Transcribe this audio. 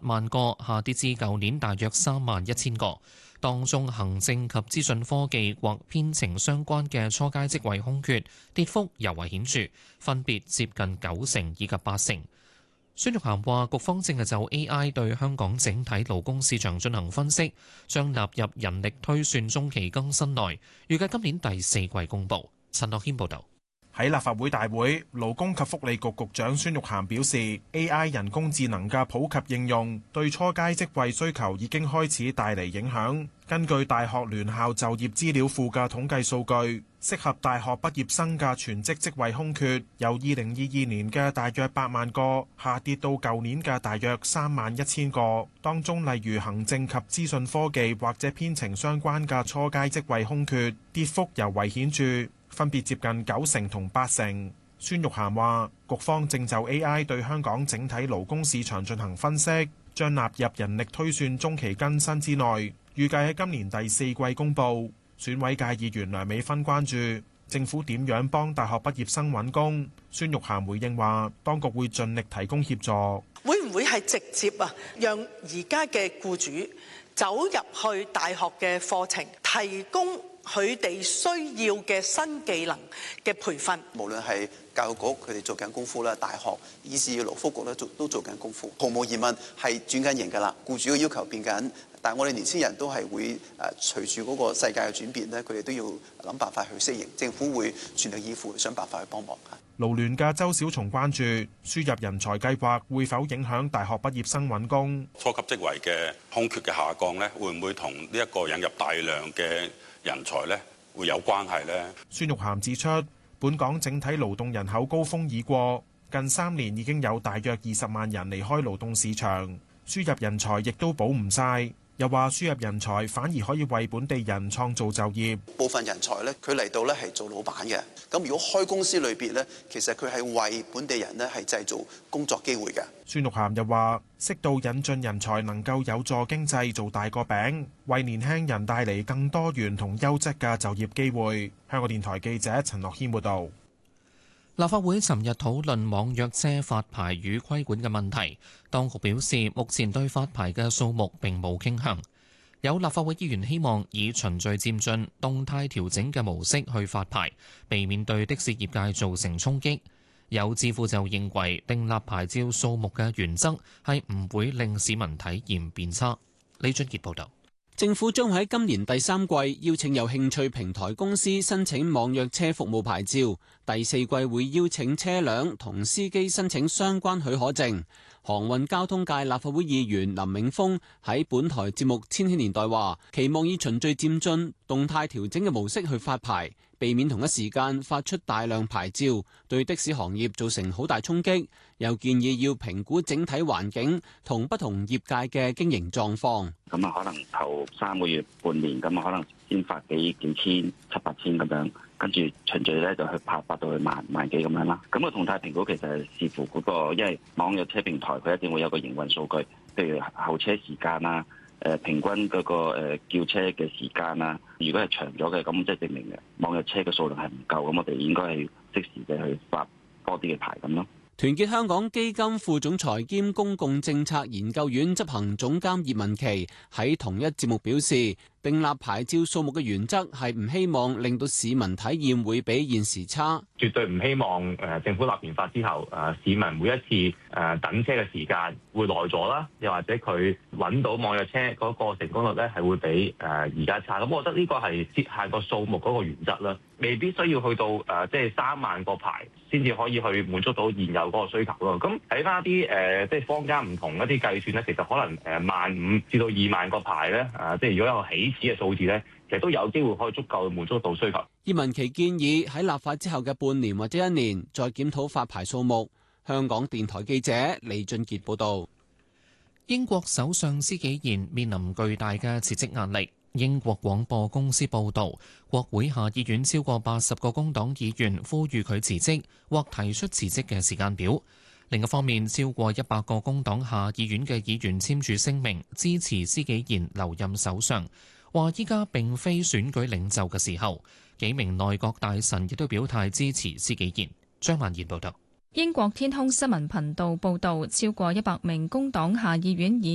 萬個，下跌至舊年大約3萬1千個。當中行政及資訊科技或編程相關嘅初階職位空缺跌幅尤為顯著，分別接近90%以及80%。孫玉菡話：局方正係就 AI 對香港整體勞工市場進行分析，將納入人力推算中期更新內，預計今年第4季公佈。陳樂軒報導。 喺立法會大會，勞工及福利局局長孫玉菡表示 ，AI 人工智能嘅普及應用對初階職位需求已經開始帶嚟影響。根據大學聯校就業資料庫嘅統計數據，適合大學畢業生嘅全職職位空缺，由2022年嘅大約8萬個下跌到舊年嘅大約3萬1千個。當中例如行政及資訊科技或者編程相關嘅初階職位空缺，跌幅尤為顯著，分別接近90%同80%。孫玉菡話：局方正就 AI 對香港整體勞工市場進行分析，將納入人力推算中期更新之內，預計喺今年第4季公佈。選委界議員梁美芬關注政府點樣幫大學畢業生揾工。孫玉菡回應話：當局會盡力提供協助。 會唔會係直接讓而家嘅僱主走入去大學嘅課程，提供佢哋需要嘅新技能嘅培訓？ 無論係教育局佢哋做緊功夫啦，大學以至勞福局咧都做緊功夫，毫無疑問係轉緊型㗎啦。僱主嘅要求變緊，但係我哋年輕人都係會隨住嗰個世界嘅轉變咧，佢哋都要諗辦法去適應。政府會全力以赴想辦法去幫忙。 勞聯嘅周小松關注輸入人才計劃會否影響大學畢業生揾工？ 初級職位嘅空缺嘅下降咧，會唔會同呢一個引入大量嘅人才咧會有關係呢？ 孫玉菡指出，本港整體勞動人口高峰已過，近3年已經有大約20萬人離開勞動市場，輸入人才亦都補唔晒。又話輸入人才反而可以為本地人創造就業。 部分人才咧，佢嚟到咧係做老闆嘅。咁如果開公司裏邊咧，其實佢係為本地人咧係製造工作機會嘅。 孫玉菡又話：適度引進人才能夠有助經濟做大個餅，為年輕人帶嚟更多元同優質嘅就業機會。香港電台記者陳樂軒報導。 立法會尋日討論網約車發牌與規管嘅問題，當局表示目前對發牌嘅數目並冇傾向。有立法會議員希望以循序漸進、動態調整嘅模式去發牌，避免對的士業界造成衝擊。有智庫就認為訂立牌照數目嘅原則係唔會令市民體驗變差。李俊傑報導。 政府將喺今年第3季邀請有興趣平台公司申請網約車服務牌照，第4季會邀請車輛同司機申請相關許可證。航運交通界立法會議員林永峰喺本台節目《千禧年代》話，期望以循序漸進、動態調整嘅模式去發牌，避免同一時間發出大量牌照，對的士行業造成好大衝擊。又建議要評估整體環境同不同業界嘅經營狀況。 咁可能頭3個月、半年咁可能先發幾千、7、8千咁樣，跟住循序咧就去發到去萬幾咁樣啦。咁個動態評估其實係視乎嗰個，因為網約車平台佢一定會有個營運數據，譬如候車時間啦，平均嗰個叫車嘅時間啦。如果係長咗嘅，咁即係證明嘅網約車嘅數量係唔夠，咁我哋應該係即時嘅去發多啲嘅牌咁咯。 團結香港基金副總裁兼公共政策研究院執行總監葉文琪喺同一節目表示，訂立牌照數目嘅原則係唔希望令到市民體驗會比現時差， 絕對唔希望政府立完法之後市民每一次等車嘅時間會耐咗啦，又或者佢揾到網約車嗰個成功率咧係會比而家差。咁我覺得呢個係設限個數目嗰個原則啦，未必需要去到即係3萬個牌先至可以去滿足到現有嗰個需求咯。咁睇翻啲即係坊間唔同一啲計算咧，其實可能15,000至到2萬個牌咧，即係如果有個起始嘅數字咧，其實都有機會可以足夠滿足到需求。 葉文琪建議喺立法之後嘅半年或者1年再檢討發牌數目。香港電台記者李俊傑報導。 英國首相施紀賢面臨巨大嘅辭職壓力。英國廣播公司報導，國會下議院超過80個工黨議員呼籲佢辭職或提出辭職嘅時間表。另一方面，超過100個工黨下議院嘅議員簽署聲明支持施紀賢留任首相，話依家並非選舉領袖嘅時候。幾名內閣大臣亦都表態支持施紀賢。張曼燕報導。 英國天空新聞頻道報導，超過100名工黨下議院議